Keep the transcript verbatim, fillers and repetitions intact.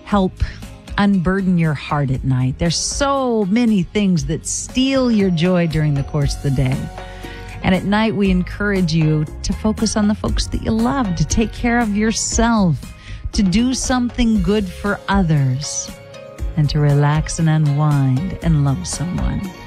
help unburden your heart at night. There's so many things that steal your joy during the course of the day. And at night, we encourage you to focus on the folks that you love, to take care of yourself, to do something good for others, and to relax and unwind and love someone.